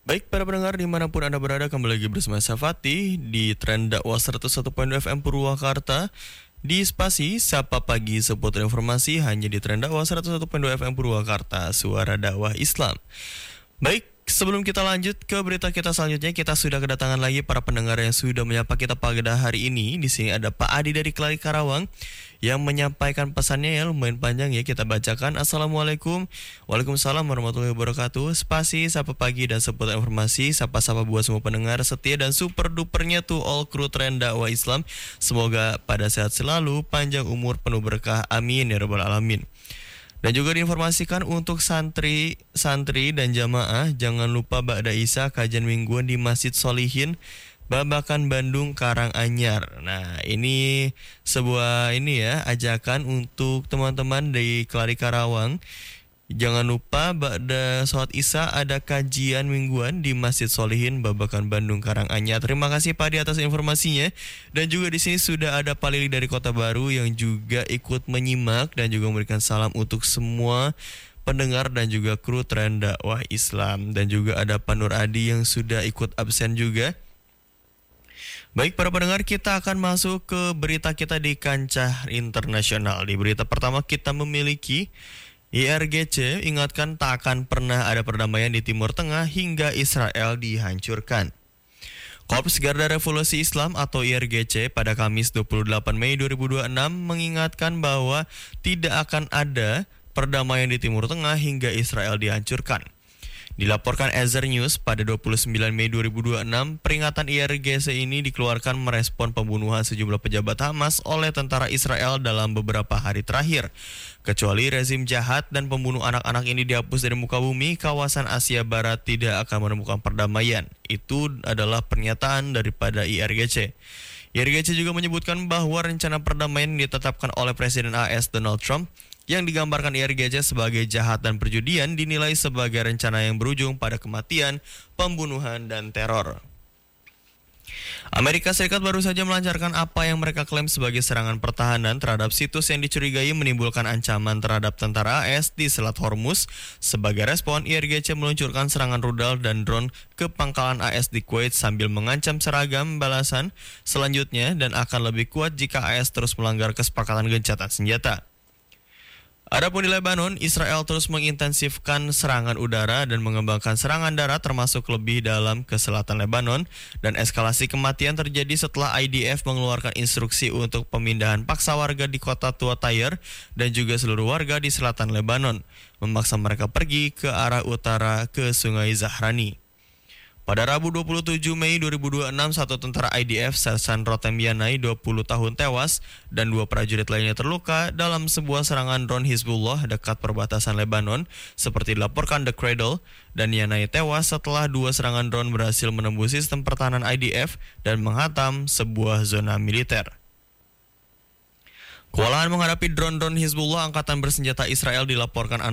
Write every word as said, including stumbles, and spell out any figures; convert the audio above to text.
Baik para pendengar dimanapun Anda berada, kembali lagi bersama saya Fatih di Tren Dakwah seratus satu koma dua F M Purwakarta. Di spasi Sapa Pagi seputar informasi hanya di Tren Dakwah seratus satu koma dua F M Purwakarta, suara dakwah Islam. Baik, sebelum kita lanjut ke berita kita selanjutnya, kita sudah kedatangan lagi para pendengar yang sudah menyapa kita pada hari ini. Di sini ada Pak Adi dari Kelari Karawang yang menyampaikan pesannya yang lumayan panjang ya, kita bacakan. Assalamualaikum. Waalaikumsalam warahmatullahi wabarakatuh. Spasi Sapa Pagi dan seputar informasi, sapa-sapa buat semua pendengar setia dan super dupernya tuh all crew Tren Dakwah Islam. Semoga pada sehat selalu, panjang umur, penuh berkah, amin ya rabbal alamin. Dan juga diinformasikan untuk santri-santri dan jamaah, jangan lupa ba'da Isya kajian mingguan di Masjid Solihin Babakan Bandung Karanganyar. Nah, ini sebuah ini ya, ajakan untuk teman-teman dari Kelari Karawang. Jangan lupa ba'da sholat Isya ada kajian mingguan di Masjid Solihin Babakan Bandung Karanganyar. Terima kasih Pak Di atas informasinya. Dan juga di sini sudah ada Pak Lili dari Kota Baru yang juga ikut menyimak dan juga memberikan salam untuk semua pendengar dan juga kru Tren Dakwah Islam. Dan juga ada Pak Nur Adi yang sudah ikut absen juga. Baik para pendengar, kita akan masuk ke berita kita di kancah internasional. Di berita pertama kita memiliki I R G C ingatkan tak akan pernah ada perdamaian di Timur Tengah hingga Israel dihancurkan. Korps Garda Revolusi Islam atau I R G C pada Kamis dua puluh delapan Mei dua ribu dua puluh enam mengingatkan bahwa tidak akan ada perdamaian di Timur Tengah hingga Israel dihancurkan. Dilaporkan Ezer News pada dua puluh sembilan Mei dua ribu dua puluh enam, peringatan I R G C ini dikeluarkan merespon pembunuhan sejumlah pejabat Hamas oleh tentara Israel dalam beberapa hari terakhir. Kecuali rezim jahat dan pembunuh anak-anak ini dihapus dari muka bumi, kawasan Asia Barat tidak akan menemukan perdamaian. Itu adalah pernyataan daripada I R G C. I R G C juga menyebutkan bahwa rencana perdamaian ditetapkan oleh Presiden A S Donald Trump yang digambarkan I R G C sebagai jahat dan perjudian dinilai sebagai rencana yang berujung pada kematian, pembunuhan, dan teror. Amerika Serikat baru saja melancarkan apa yang mereka klaim sebagai serangan pertahanan terhadap situs yang dicurigai menimbulkan ancaman terhadap tentara A S di Selat Hormuz. Sebagai respon, I R G C meluncurkan serangan rudal dan drone ke pangkalan A S di Kuwait sambil mengancam seragam balasan selanjutnya dan akan lebih kuat jika A S terus melanggar kesepakatan gencatan senjata. Adapun di Lebanon, Israel terus mengintensifkan serangan udara dan mengembangkan serangan darat termasuk lebih dalam ke selatan Lebanon, dan eskalasi kematian terjadi setelah I D F mengeluarkan instruksi untuk pemindahan paksa warga di kota Tua Tayr dan juga seluruh warga di selatan Lebanon, memaksa mereka pergi ke arah utara ke Sungai Zahrani. Pada Rabu dua puluh tujuh Mei dua ribu dua puluh enam, satu tentara I D F, Sersan Rotem Yanai, dua puluh tahun tewas, dan dua prajurit lainnya terluka dalam sebuah serangan drone Hizbullah dekat perbatasan Lebanon, seperti dilaporkan The Cradle, dan Yanai tewas setelah dua serangan drone berhasil menembus sistem pertahanan I D F dan menghantam sebuah zona militer. Kewalahan menghadapi drone-drone Hizbullah, angkatan bersenjata Israel dilaporkan